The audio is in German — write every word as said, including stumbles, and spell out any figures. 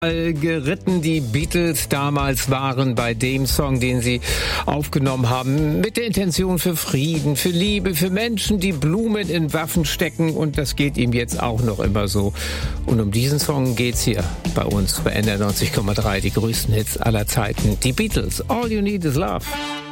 geritten die Beatles damals waren bei dem Song, den sie aufgenommen haben, mit der Intention für Frieden, für Liebe, für Menschen, die Blumen in Waffen stecken, und das geht ihm jetzt auch noch immer so. Und um diesen Song geht's hier bei uns bei N R neunzig Komma drei, die größten Hits aller Zeiten, die Beatles, All You Need Is Love.